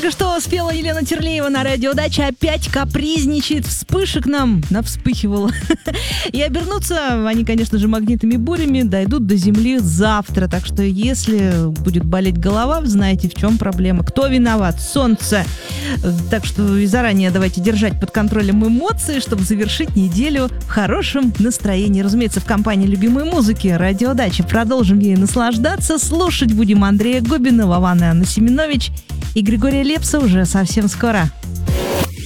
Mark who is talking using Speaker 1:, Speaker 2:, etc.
Speaker 1: Только что спела Елена Терлеева на радио «Дача». Опять капризничает, вспышек нам навспыхивало. И обернутся они, конечно же, магнитными бурями, дойдут до Земли завтра. Так что если будет болеть голова, вы знаете, в чем проблема. Кто виноват? Солнце. Так что и заранее давайте держать под контролем эмоции, чтобы завершить неделю в хорошем настроении. Разумеется, в компании любимой музыки «Радио Дача». Продолжим ей наслаждаться. Слушать будем Андрея Губина, Вована Анна Семенович и Григория Лепса уже совсем скоро.